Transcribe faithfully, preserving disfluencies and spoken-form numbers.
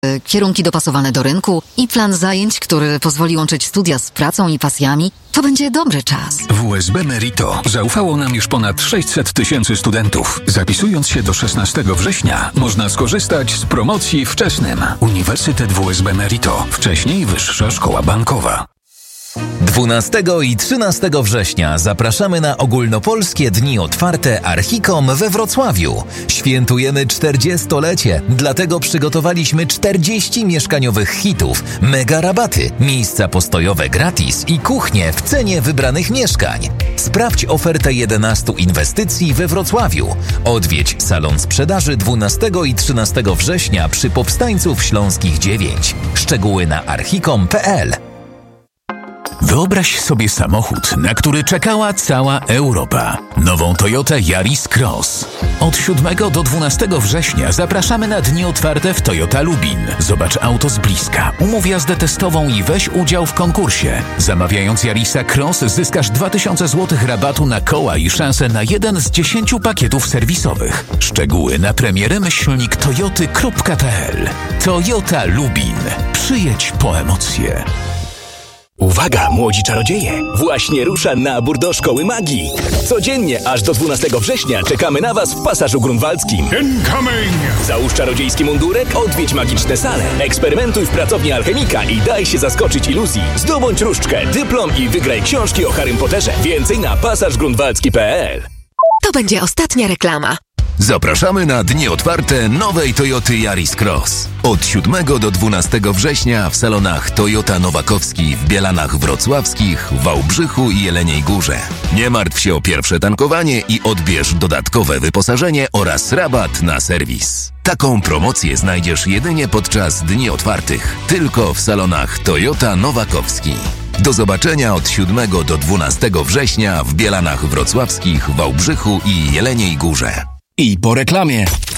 kierunki dopasowane do rynku i plan zajęć, który pozwoli łączyć studia z pracą i pasjami, to będzie dobry czas. W U S B Merito zaufało nam już ponad sześćset tysięcy studentów. Zapisując się do szesnastego września, można skorzystać z promocji wczesnym. Uniwersytet W S B Merito. Wcześniej Wyższa Szkoła Bankowa. dwunastego i trzynastego września zapraszamy na ogólnopolskie dni otwarte Archicom we Wrocławiu. Świętujemy czterdziestolecie, dlatego przygotowaliśmy czterdzieści mieszkaniowych hitów, mega rabaty, miejsca postojowe gratis i kuchnie w cenie wybranych mieszkań. Sprawdź ofertę jedenastu inwestycji we Wrocławiu. Odwiedź salon sprzedaży dwunastego i trzynastego września przy Powstańców Śląskich dziewięć. Szczegóły na archicom kropka p l. Wyobraź sobie samochód, na który czekała cała Europa. Nową Toyota Yaris Cross. Od siódmego do dwunastego września zapraszamy na dni otwarte w Toyota Lubin. Zobacz auto z bliska, umów jazdę testową i weź udział w konkursie. Zamawiając Yarisa Cross zyskasz dwa tysiące złotych rabatu na koła i szansę na jeden z dziesięciu pakietów serwisowych. Szczegóły na premierę myślnik toyoty kropka p l. Toyota Lubin. Przyjedź po emocje. Uwaga, młodzi czarodzieje! Właśnie rusza nabór do Szkoły Magii. Codziennie, aż do dwunastego września czekamy na Was w Pasażu Grunwaldzkim. Incoming! Załóż czarodziejski mundurek, odwiedź magiczne sale, eksperymentuj w pracowni alchemika i daj się zaskoczyć iluzji. Zdobądź różdżkę, dyplom i wygraj książki o Harrym Potterze. Więcej na pasaż grunwaldzki kropka p l. To będzie ostatnia reklama. Zapraszamy na dni otwarte nowej Toyoty Yaris Cross. Od siódmego do dwunastego września w salonach Toyota Nowakowski w Bielanach Wrocławskich, Wałbrzychu i Jeleniej Górze. Nie martw się o pierwsze tankowanie i odbierz dodatkowe wyposażenie oraz rabat na serwis. Taką promocję znajdziesz jedynie podczas dni otwartych, tylko w salonach Toyota Nowakowski. Do zobaczenia od siódmego do dwunastego września w Bielanach Wrocławskich, Wałbrzychu i Jeleniej Górze. I po reklamie.